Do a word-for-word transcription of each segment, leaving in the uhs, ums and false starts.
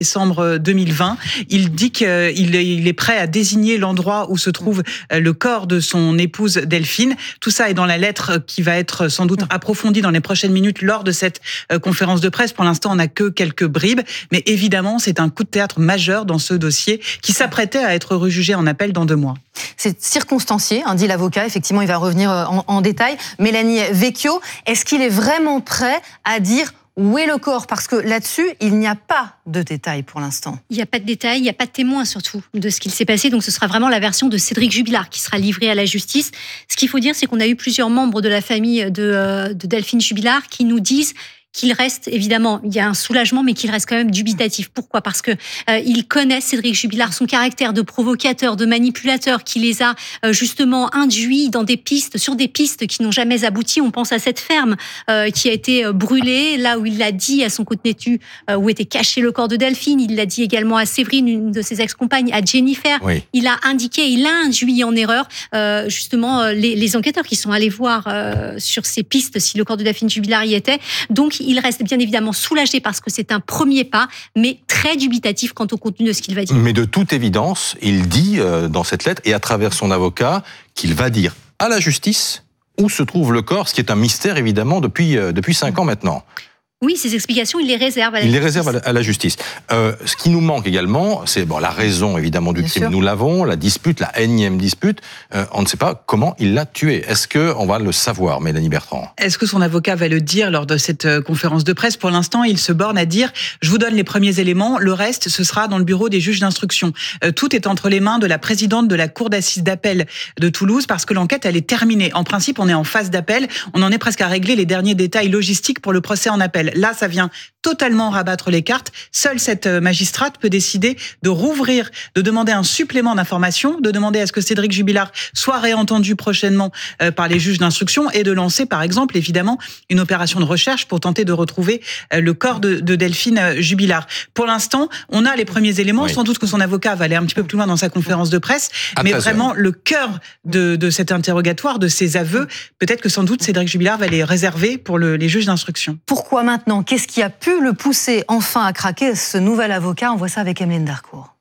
décembre deux mille vingt. Il dit qu'il est prêt à désigner l'endroit où se trouve le corps de son épouse Delphine. Tout ça est dans la lettre qui va être sans doute approfondie dans les prochaines minutes lors de cette conférence de presse. Pour l'instant, on n'a que quelques bribes, mais évidemment, c'est un coup de théâtre majeur dans ce dossier qui s'apprêtait à être rejugé en appel dans deux mois. C'est circonstancié, hein, dit l'avocat. Effectivement, il va revenir en, en détail. Mélanie Vecchio, est-ce qu'il est vraiment prêt à dire où est le corps ? Parce que là-dessus, il n'y a pas de détails pour l'instant. Il n'y a pas de détails, il n'y a pas de témoins surtout de ce qu'il s'est passé. Donc ce sera vraiment la version de Cédric Jubilard qui sera livrée à la justice. Ce qu'il faut dire, c'est qu'on a eu plusieurs membres de la famille de, euh, de Delphine Jubilard qui nous disent qu'il reste, évidemment, il y a un soulagement, mais qu'il reste quand même dubitatif. Pourquoi ? Parce que euh, il connaît, Cédric Jubilard, son caractère de provocateur, de manipulateur, qui les a euh, justement induits dans des pistes, sur des pistes qui n'ont jamais abouti. On pense à cette ferme euh, qui a été euh, brûlée, là où il l'a dit à son contenu, euh, où était caché le corps de Delphine. Il l'a dit également à Séverine, une de ses ex-compagnes, à Jennifer. Oui. Il a indiqué, il a induit en erreur euh, justement euh, les, les enquêteurs qui sont allés voir euh, sur ces pistes si le corps de Delphine Jubilard y était. Donc, il reste bien évidemment soulagé parce que c'est un premier pas, mais très dubitatif quant au contenu de ce qu'il va dire. Mais de toute évidence, il dit euh, dans cette lettre et à travers son avocat qu'il va dire à la justice où se trouve le corps, ce qui est un mystère évidemment depuis, euh, depuis cinq ans maintenant. Oui, ces explications, il les réserve à la il justice. Il les réserve à la, à la justice. Euh, ce qui nous manque également, c'est bon, la raison évidemment du Bien crime. Sûr. Nous l'avons, la dispute, la énième dispute. Euh, on ne sait pas comment il l'a tué. Est-ce que on va le savoir, Mélanie Bertrand ? Est-ce que son avocat va le dire lors de cette conférence de presse ? Pour l'instant, il se borne à dire « Je vous donne les premiers éléments, le reste, ce sera dans le bureau des juges d'instruction. Euh, » Tout est entre les mains de la présidente de la cour d'assises d'appel de Toulouse parce que l'enquête, elle est terminée. En principe, on est en phase d'appel. On en est presque à régler les derniers détails logistiques pour le procès en appel. Là, ça vient totalement rabattre les cartes. Seule cette magistrate peut décider de rouvrir, de demander un supplément d'informations, de demander à ce que Cédric Jubilard soit réentendu prochainement par les juges d'instruction et de lancer, par exemple, évidemment, une opération de recherche pour tenter de retrouver le corps de, de Delphine Jubilard. Pour l'instant, on a les premiers éléments. Oui. Sans doute que son avocat va aller un petit peu plus loin dans sa conférence de presse, à mais vraiment heures. le cœur de, de cet interrogatoire, de ses aveux, peut-être que sans doute Cédric Jubilard va les réserver pour le, les juges d'instruction. Pourquoi maintenant ? Qu'est-ce qui a pu le pousser enfin à craquer, ce nouvel avocat ? On voit ça avec Emeline Darcourt.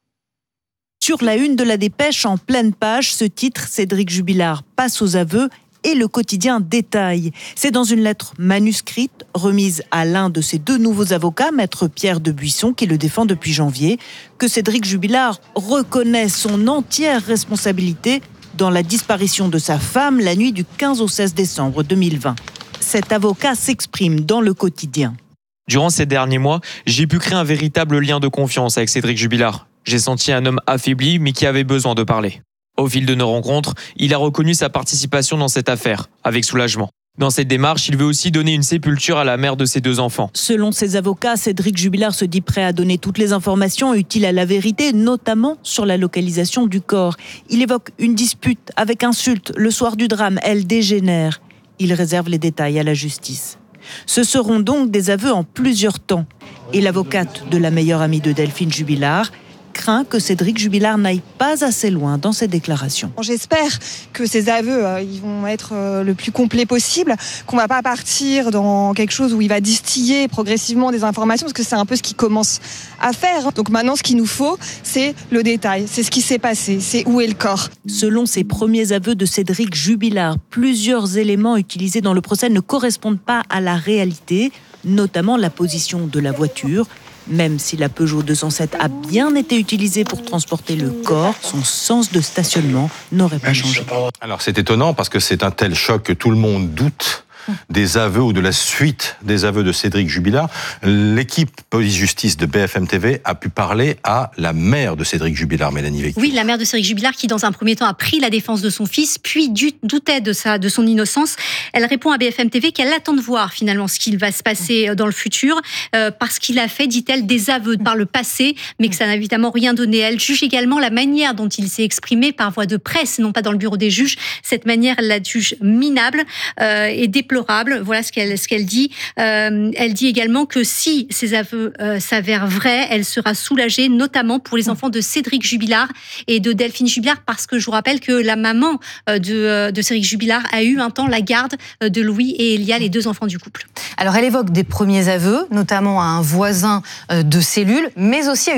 Sur la une de la Dépêche, en pleine page, ce titre, Cédric Jubilard passe aux aveux et le quotidien détaille. C'est dans une lettre manuscrite remise à l'un de ses deux nouveaux avocats, maître Pierre de Buisson, qui le défend depuis janvier, que Cédric Jubilard reconnaît son entière responsabilité dans la disparition de sa femme la nuit du quinze au seize décembre deux mille vingt. Cet avocat s'exprime dans le quotidien. Durant ces derniers mois, j'ai pu créer un véritable lien de confiance avec Cédric Jubilard. J'ai senti un homme affaibli, mais qui avait besoin de parler. Au fil de nos rencontres, il a reconnu sa participation dans cette affaire, avec soulagement. Dans cette démarche, il veut aussi donner une sépulture à la mère de ses deux enfants. Selon ses avocats, Cédric Jubilard se dit prêt à donner toutes les informations utiles à la vérité, notamment sur la localisation du corps. Il évoque une dispute avec insulte le soir du drame. Elle dégénère. Il réserve les détails à la justice. Ce seront donc des aveux en plusieurs temps. Et l'avocate de la meilleure amie de Delphine Jubilard craint que Cédric Jubilard n'aille pas assez loin dans ses déclarations. J'espère que ces aveux euh, ils vont être euh, le plus complets possible, qu'on ne va pas partir dans quelque chose où il va distiller progressivement des informations, parce que c'est un peu ce qu'il commence à faire. Donc maintenant, ce qu'il nous faut, c'est le détail, c'est ce qui s'est passé, c'est où est le corps. Selon ces premiers aveux de Cédric Jubilard, plusieurs éléments utilisés dans le procès ne correspondent pas à la réalité, notamment la position de la voiture. Même si la Peugeot deux cent sept a bien été utilisée pour transporter le corps, son sens de stationnement n'aurait pas changé. Alors c'est étonnant parce que c'est un tel choc que tout le monde doute des aveux ou de la suite des aveux de Cédric Jubilard. L'équipe police-justice de B F M T V a pu parler à la mère de Cédric Jubilard, Mélanie Vecchio. Oui, la mère de Cédric Jubilard qui, dans un premier temps, a pris la défense de son fils, puis doutait de, sa, de son innocence. Elle répond à B F M T V qu'elle attend de voir finalement ce qu'il va se passer dans le futur, euh, parce qu'il a fait, dit-elle, des aveux par le passé, mais que ça n'a évidemment rien donné. Elle juge également la manière dont il s'est exprimé par voie de presse, non pas dans le bureau des juges. Cette manière, elle la juge minable euh, et déplorable. Voilà ce qu'elle, ce qu'elle dit. Euh, elle dit également que si ces aveux euh, s'avèrent vrais, elle sera soulagée, notamment pour les enfants de Cédric Jubilard et de Delphine Jubilard, parce que je vous rappelle que la maman de, de Cédric Jubilard a eu un temps la garde de Louis et Elia, les deux enfants du couple. Alors elle évoque des premiers aveux, notamment à un voisin de cellule, mais aussi à